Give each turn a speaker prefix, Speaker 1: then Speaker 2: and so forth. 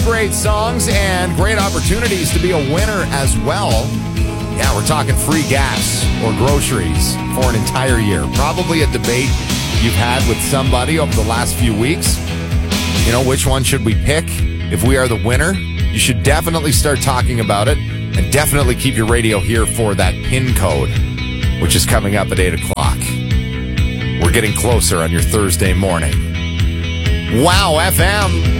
Speaker 1: great songs and great opportunities to be a winner as well. Yeah, we're talking free gas or groceries for an entire year. Probably a debate you've had with somebody over the last few weeks. You know, which one should we pick if we are the winner? You should definitely start talking about it, and definitely keep your radio here for that PIN code, which is coming up at 8 o'clock. We're getting closer on your Thursday morning. Wow FM.